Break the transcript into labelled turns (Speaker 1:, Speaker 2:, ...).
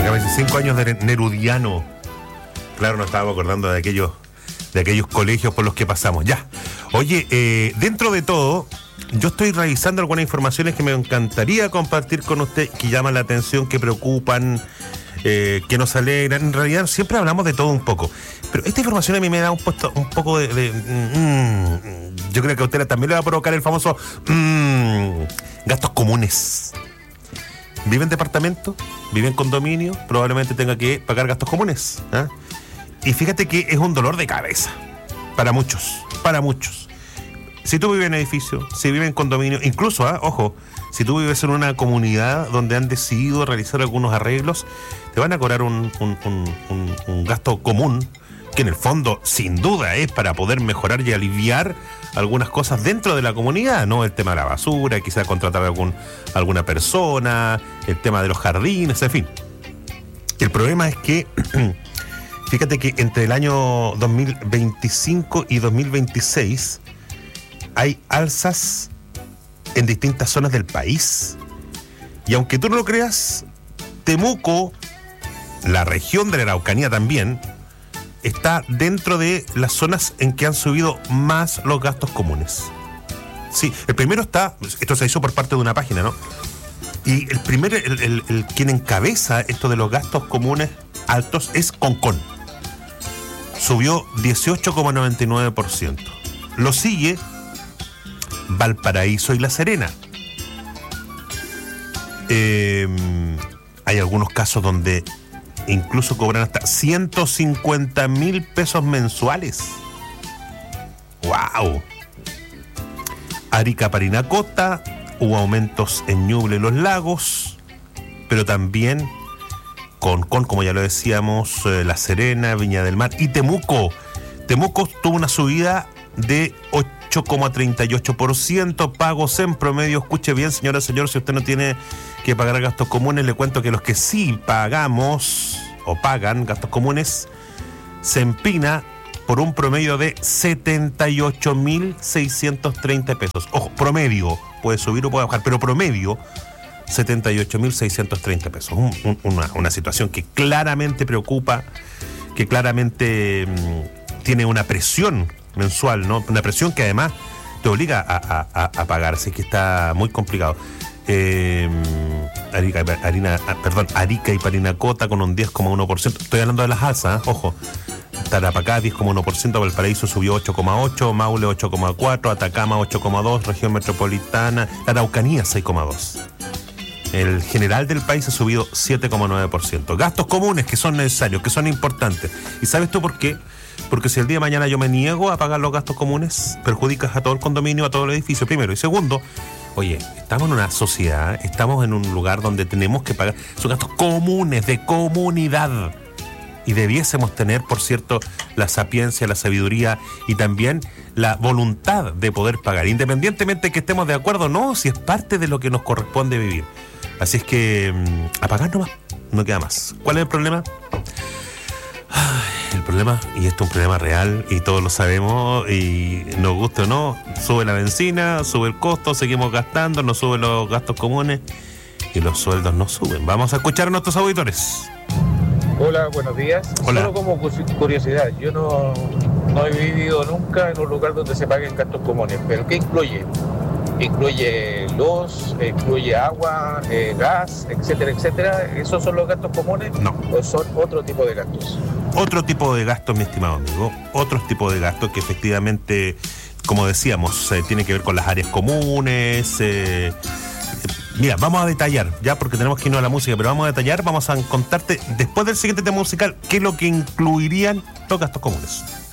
Speaker 1: Acá me dice 5 años de Nerudiano. Claro, nos estábamos acordando de aquellos colegios por los que pasamos. Ya. Oye, dentro de todo, yo estoy revisando algunas informaciones que me encantaría compartir con usted, que llaman la atención, que preocupan, que nos alegran. En realidad siempre hablamos de todo un poco, pero esta información a mí me da un poco yo creo que a usted también le va a provocar el famoso gastos comunes. ¿Vive en departamento? ¿Vive en condominio? Probablemente tenga que pagar gastos comunes, ¿eh? Y fíjate que es un dolor de cabeza para muchos. Si tú vives en edificio, si vives en condominio, incluso, ojo, si tú vives en una comunidad donde han decidido realizar algunos arreglos, te van a cobrar un gasto común, que en el fondo, sin duda, es para poder mejorar y aliviar algunas cosas dentro de la comunidad, ¿no? El tema de la basura, quizás contratar a alguna persona, el tema de los jardines, en fin. El problema es que, fíjate que entre el año 2025 y 2026 hay alzas en distintas zonas del país. Y aunque tú no lo creas, Temuco, la región de la Araucanía también, está dentro de las zonas en que han subido más los gastos comunes. Sí, el primero esto se hizo por parte de una página, ¿no? Y el primero, quien encabeza esto de los gastos comunes altos es Concón. Subió 18,99%. Lo sigue Valparaíso y La Serena. Hay algunos casos donde incluso cobran hasta 150,000 pesos mensuales. ¡Wow! Arica, Parinacota, hubo aumentos en Ñuble y Los Lagos, pero también Concón, como ya lo decíamos, La Serena, Viña del Mar y Temuco. Temuco tuvo una subida de 8,38%, pagos en promedio. Escuche bien, señora, señor, si usted no tiene que pagar gastos comunes, le cuento que los que sí pagamos o pagan gastos comunes se empina por un promedio de 78,630 pesos. Ojo, promedio, puede subir o puede bajar, pero promedio 78,630 pesos. Una situación que claramente preocupa, que claramente tiene una presión mensual, ¿no? Una presión que además te obliga a pagar, así que está muy complicado. Arica y Parinacota con un 10,1%. Estoy hablando de las alzas, ojo. Tarapacá 10,1%, Valparaíso subió 8,8%, Maule 8,4%, Atacama 8,2%, región metropolitana, la Araucanía 6,2%. El general del país ha subido 7,9%. Gastos comunes que son necesarios, que son importantes. ¿Y sabes tú por qué? Porque si el día de mañana yo me niego a pagar los gastos comunes, perjudicas a todo el condominio, a todo el edificio, primero. Y segundo, oye, estamos en una sociedad, estamos en un lugar donde tenemos que pagar, son gastos comunes, de comunidad. Y debiésemos tener, por cierto, la sapiencia, la sabiduría y también la voluntad de poder pagar, independientemente de que estemos de acuerdo o no, si es parte de lo que nos corresponde vivir. Así es que a pagar nomás, no queda más. ¿Cuál es el problema? El problema, y esto es un problema real y todos lo sabemos, y nos guste o no, sube la benzina, sube el costo, seguimos gastando, nos suben los gastos comunes y los sueldos no suben. Vamos a escuchar a nuestros auditores.
Speaker 2: Hola, buenos días.
Speaker 1: Hola.
Speaker 2: Solo como curiosidad, yo no he vivido nunca en un lugar donde se paguen gastos comunes, pero ¿qué incluye? Incluye luz, incluye agua, gas, etcétera, etcétera. ¿Esos son los gastos comunes?
Speaker 1: No.
Speaker 2: ¿O son otro tipo de gastos?
Speaker 1: Otro tipo de gastos, mi estimado amigo. Otro tipo de gastos que efectivamente, como decíamos, tiene que ver con las áreas comunes. Mira, vamos a detallar, ya porque tenemos que irnos a la música, pero vamos a detallar, vamos a contarte después del siguiente tema musical qué es lo que incluirían los gastos comunes.